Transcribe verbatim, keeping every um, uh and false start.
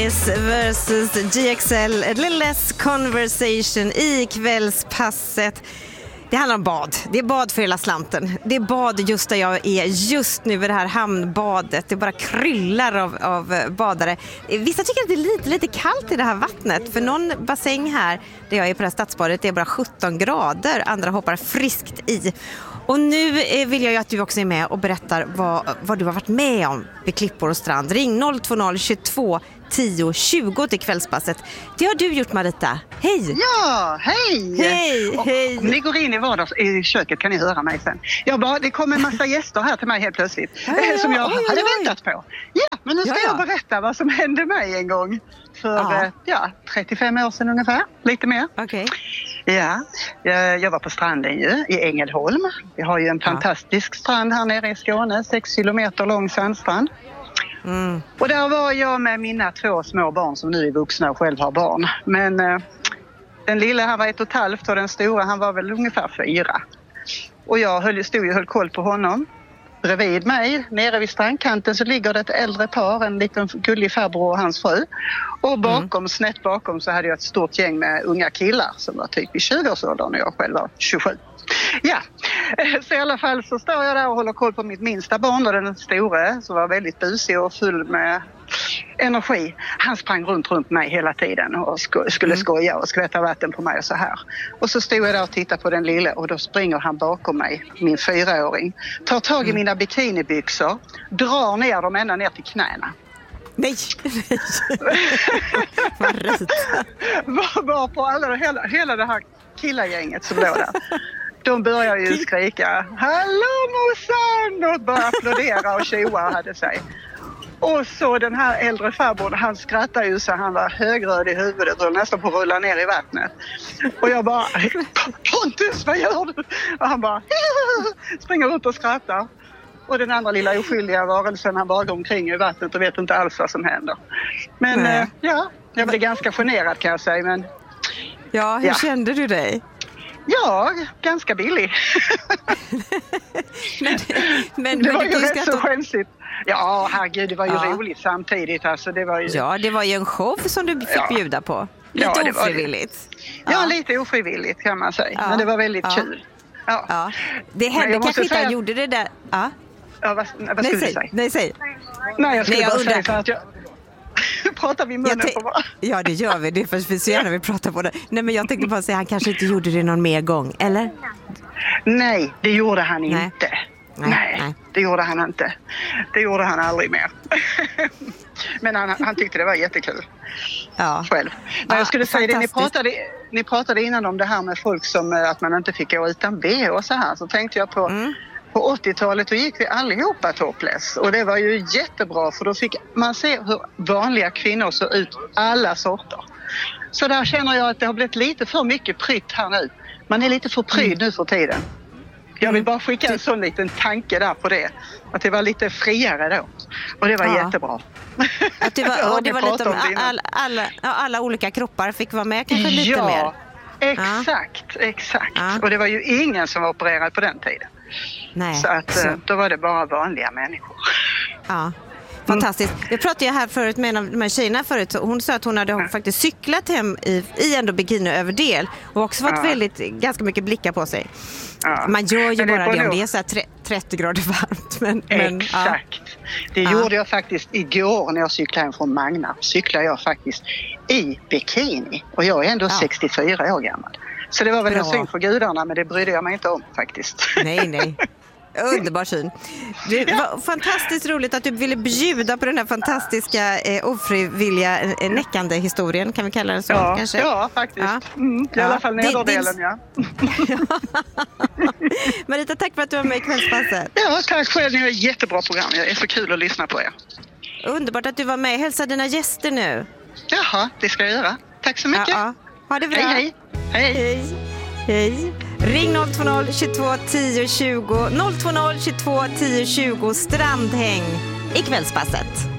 Paris versus G X L, a little less conversation i kvällspasset. Det handlar om bad. Det är bad för hela slanten. Det är bad just där jag är just nu vid det här hamnbadet. Det bara kryllar av, av badare. Vissa tycker att det är lite, lite kallt i det här vattnet. För någon bassäng här där jag är på det här stadsbadet, det är bara sjutton grader. Andra hoppar friskt i. Och nu vill jag ju att du också är med och berättar vad, vad du har varit med om vid Klippor och strand. Ring noll två noll tjugotvå tio tjugo till kvällspasset. Det har du gjort, Marita. Hej! Ja, hej! Hej, och, hej! Om ni går in i vardags i köket kan ni höra mig sen. Jag bara, det kom en massa gäster här till mig helt plötsligt. Ja, ja, som jag oj, oj, hade oj. väntat på. Ja, men nu ska Ja, ja. jag berätta vad som hände mig en gång. För Ja. ja. Ja, trettiofem år sedan ungefär. Lite mer. Okej. Ja, jag, jag var på stranden ju, i Ängelholm. Vi har ju en Ja. fantastisk strand här nere i Skåne. Sex kilometer lång sandstrand. Mm. Och där var jag med mina två små barn som nu är vuxna och själv har barn. Men eh, den lilla han var ett och ett halvt och den stora han var väl ungefär fyra. Och jag höll, stod ju och höll koll på honom. Bredvid mig, nere vid strandkanten, så ligger det ett äldre par, en liten gullig farbror och hans fru. Och bakom, mm. snett bakom, så hade jag ett stort gäng med unga killar som var typ i tjugoårsåldern och jag själv var tjugosju. Ja, så i alla fall så står jag där och håller koll på mitt minsta barn och den stora som var väldigt busig och full med energi. Han sprang runt runt mig hela tiden och sk- skulle mm. skoja och skvätta vatten på mig och så här. Och så stod jag där och tittade på den lilla och då springer han bakom mig, min fyraåring. Tar tag i mm. mina bikinibyxor, drar ner dem ända ner till knäna. Nej, nej. Vad rätt. Var, var på alla, hela, hela det här killagänget som låg där. De började ju skrika hallå morsan och bara applådera och tjoa hade sig. Och så den här äldre farbrorn, han skrattade ju så han var högröd i huvudet och nästan på att rulla ner i vattnet. Och jag bara, Pontus vad gör du? Och han bara springer ut och skrattar. Och den andra lilla oskyldiga varelsen han bara går omkring i vattnet och vet inte alls vad som händer. Men eh, ja, jag blev ganska generad kan jag säga. Men, ja, hur ja. kände du dig? Ja, ganska billig. men, men, det men var du ju rätt så att... skämsigt. Ja, herregud, det var ju ja. roligt samtidigt. Alltså, det var ju... Ja, det var ju en show som du fick ja. bjuda på. Lite ja, ofrivilligt. Ja. ja, lite ofrivilligt kan man säga. Ja. Men det var väldigt ja. kul. Ja. Ja. Det hände kanske inte, säga... han gjorde det där. Ja. Ja, vad, vad Nej, skulle säg. du säga? Nej, säg. Nej, jag skulle Nej, jag bara undrar... säga så att jag... Pratar vi i munnen te- på vad? Ja, det gör vi. Det är för vi så gärna vi pratar på det. Nej, men jag tänkte bara säga han kanske inte gjorde det någon mer gång, eller? Nej, det gjorde han Nej. inte. Nej, nej, nej, det gjorde han inte. Det gjorde han aldrig mer. Men han, han tyckte det var jättekul. Ja. Själv. Ja, jag skulle säga det, ni fantastiskt. pratade, ni pratade innan om det här med folk som att man inte fick gå utan B H och så här. Så tänkte jag på... Mm. På åttiotalet då gick vi allihopa topless och det var ju jättebra för då fick man se hur vanliga kvinnor såg ut alla sorter. Så där känner jag att det har blivit lite för mycket prytt här nu. Man är lite för pryd mm. nu för tiden. Jag vill bara skicka en sån liten tanke där på det. Att det var lite friare då. Och det var ja. jättebra. Att det var, och det var lite om alla, alla, alla olika kroppar fick vara med kanske lite ja, mer. Exakt, ja. exakt. Ja. Och det var ju ingen som var opererad på den tiden. Nej, så att så. då var det bara vanliga människor. Ja, fantastiskt. Jag pratade ju här förut med en av de här tjejerna förut. Hon sa att hon hade mm. faktiskt cyklat hem i, i ändå bikiniöverdel och också fått ja. väldigt, ganska mycket blickar på sig. Ja. Man gör ju bara det, det om det är så här trettio grader varmt. Men, men, exakt. Ja. Det gjorde jag faktiskt igår när jag cyklade hem från Magna. Cyklade jag faktiskt i bikini och jag är ändå ja. sextiofyra år gammal. Så det var väl Bra. en syn för gudarna, men det brydde jag mig inte om faktiskt. Nej, nej. Underbar syn. Det var fantastiskt roligt att du ville bjuda på den här fantastiska eh, ofrivilliga eh, näckande historien, kan vi kalla den så ja, kanske? Ja, faktiskt. Ja. Mm, I ja. alla fall nederdelen, din... ja. Marita, tack för att du var med i kvällspasset. Ja, tack själv. Det är ett jättebra program. Det är så kul att lyssna på er. Underbart att du var med. Hälsa dina gäster nu. Jaha, det ska jag göra. Tack så mycket. Ja, ja. Ha det bra. Hej, hej. Hej. Hej. Ring noll två noll tjugotvå tio tjugo. noll två noll tjugotvå tio tjugo. Strandhäng i kvällspasset.